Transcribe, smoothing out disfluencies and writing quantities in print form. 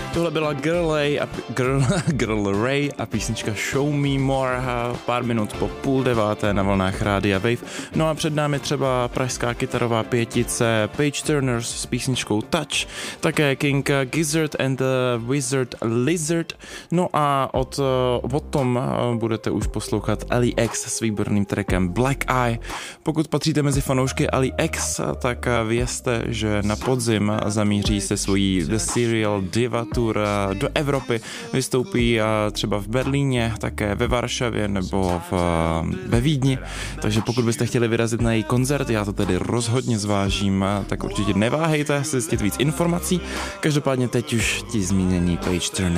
Tohle byla Girl Ray a písnička Show Me More, pár minut po 8:30 na vlnách Rádia Wave. No a před námi třeba pražská kytarová pětice Page Turners s písničkou Touch, také King Gizzard and the Wizard Lizard. No a od tom budete už poslouchat Ali X s výborným trackem Black Eye. Pokud patříte mezi fanoušky Ali X, tak vězte, že na podzim zamíří se svojí The Serial Diva Tour do Evropy. Vystoupí třeba v Berlíně, také ve Varšavě nebo ve Vídni. Takže pokud byste chtěli vyrazit na její koncert, já to tedy rozhodně zvážím, tak určitě neváhejte si zjistit víc informací. Každopádně teď už ti zmínění Page Turner.